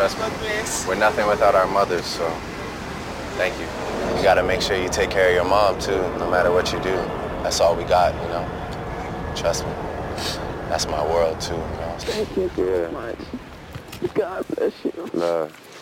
Trust me. God bless. We're nothing without our mothers, so thank you. You gotta make sure you take care of your mom, too, no matter what you do. That's all we got, you know? Trust me. That's my world, too, you know? Thank you so much. God bless you. Love.